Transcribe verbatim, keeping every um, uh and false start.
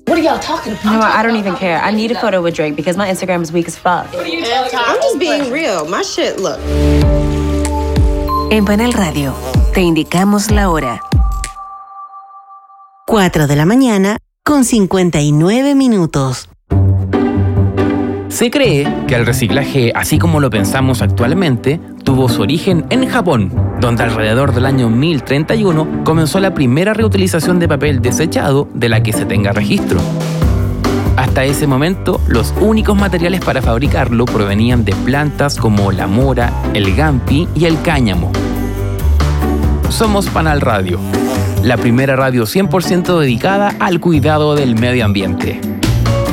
What are y'all talking about? You know what? I don't even care. I need a photo with Drake because my Instagram is weak as fuck. I'm just being real. My shit, look. En Panal Radio, te indicamos la hora. cuatro de la mañana con cincuenta y nueve minutos. Se cree que el reciclaje, así como lo pensamos actualmente, tuvo su origen en Japón, donde alrededor del año mil treinta y uno comenzó la primera reutilización de papel desechado de la que se tenga registro. Hasta ese momento, los únicos materiales para fabricarlo provenían de plantas como la mora, el gampi y el cáñamo. Somos Panal Radio, la primera radio cien por ciento dedicada al cuidado del medio ambiente.